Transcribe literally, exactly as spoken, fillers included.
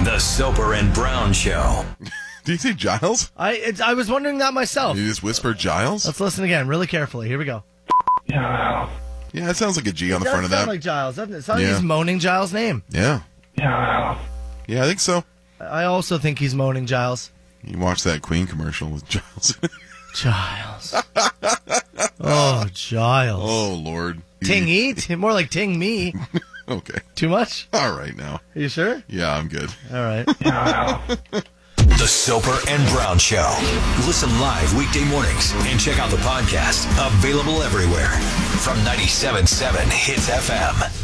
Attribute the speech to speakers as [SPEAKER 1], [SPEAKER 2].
[SPEAKER 1] The Soper and Brown Show.
[SPEAKER 2] Do you say Giles?
[SPEAKER 3] I it's, I was wondering that myself.
[SPEAKER 2] You just whisper Giles?
[SPEAKER 3] Let's listen again, really carefully. Here we go.
[SPEAKER 2] Yeah, it sounds like a G on the
[SPEAKER 3] It
[SPEAKER 2] front of
[SPEAKER 3] does
[SPEAKER 2] that.
[SPEAKER 3] sound like Giles, doesn't it? It sounds
[SPEAKER 2] Yeah.
[SPEAKER 3] like he's moaning Giles' name.
[SPEAKER 2] Yeah. Yeah. Yeah, I think so.
[SPEAKER 3] I also think he's moaning Giles.
[SPEAKER 2] You watch that Queen commercial with Giles.
[SPEAKER 3] Giles. Oh, Giles.
[SPEAKER 2] Oh, Lord.
[SPEAKER 3] Ting eat? More like ting me.
[SPEAKER 2] Okay.
[SPEAKER 3] Too much?
[SPEAKER 2] All right, now.
[SPEAKER 3] Are you sure?
[SPEAKER 2] Yeah, I'm good.
[SPEAKER 3] All right.
[SPEAKER 1] The Soper and Brown Show. Listen live weekday mornings and check out the podcast. Available everywhere from ninety-seven point seven Hits F M.